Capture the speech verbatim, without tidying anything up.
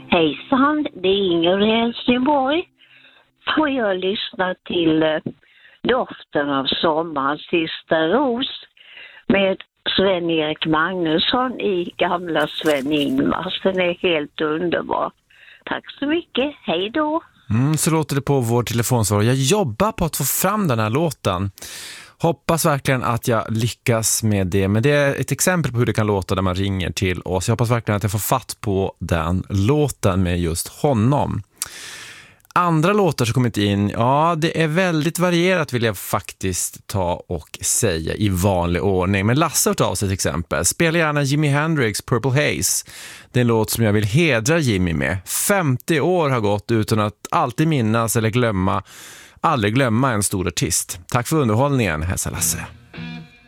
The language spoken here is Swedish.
Hejsan, det är Inger i Helsingborg. Får jag lyssna till eh, doften av sommarens sista ros med Sven-Erik Magnusson i gamla Sven-Ingvars. Den är helt underbar. Tack så mycket, hej då! Mm, så låter det på vår telefonsvar. Jag jobbar på att få fram den här låten. Hoppas verkligen att jag lyckas med det. Men det är ett exempel på hur det kan låta när man ringer till oss. Jag hoppas verkligen att jag får fatt på den låten med just honom. Andra låtar som kommit in, ja, det är väldigt varierat vill jag faktiskt ta och säga i vanlig ordning. Men Lasse har tagit av sig till exempel. Spela gärna Jimi Hendrix Purple Haze. Det är en låt som jag vill hedra Jimmy med. femtio år har gått utan att alltid minnas eller glömma, aldrig glömma en stor artist. Tack för underhållningen, hälsa Lasse.